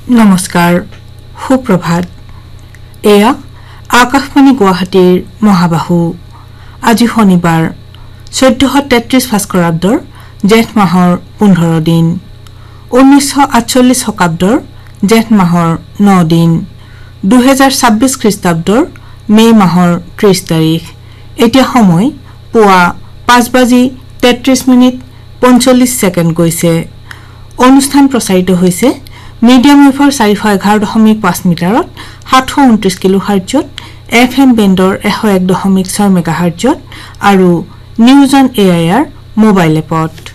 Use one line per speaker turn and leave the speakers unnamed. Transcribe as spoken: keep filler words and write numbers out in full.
নমস্কাৰ সুপ্ৰভাত এয়া আকাশবাণী গুৱাহাটীৰ মহাবাহু আজি শনিবাৰ চৈধ্যশ তেত্ৰিশ ভাস্কৰাব্দৰ জেঠ মাহৰ পোন্ধৰ দিন ঊনৈছশ আঠচল্লিছ শকাব্দৰ জেঠ মাহৰ ন দিন দুহেজাৰ ছাব্বিছ খ্ৰীষ্টাব্দৰ মে মাহৰ ত্ৰিশ তাৰিখ এতিয়া সময় পুৱা পাঁচ বাজি তেত্ৰিশ মিনিট পঞ্চল্লিছ ছেকেণ্ড গৈছে অনুষ্ঠান প্ৰচাৰিত হৈছে মিডিয়াম ৱেভৰ চাৰিশ এঘাৰ দশমিক পাঁচ মিটাৰত সাতশ ঊনত্ৰিশ কিলো হাৰ্টজত এফ এম বেণ্ডৰ এশ এক দশমিক ছয় মেগা হাৰ্টজত আৰু news on A I R mobile এপত